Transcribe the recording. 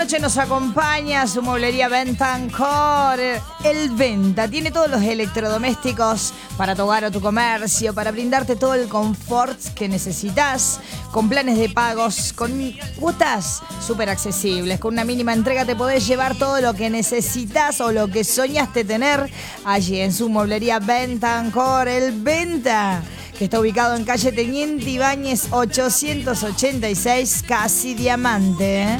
Esta noche nos acompaña su mueblería Bentancor. El Venta tiene todos los electrodomésticos para tu hogar o tu comercio, para brindarte todo el confort que necesitas, con planes de pagos, con cuotas súper accesibles. Con una mínima entrega te podés llevar todo lo que necesitas o lo que soñaste tener allí en su mueblería Bentancor. El Venta, que está ubicado en calle Teniente Ibáñez 886, casi Diamante.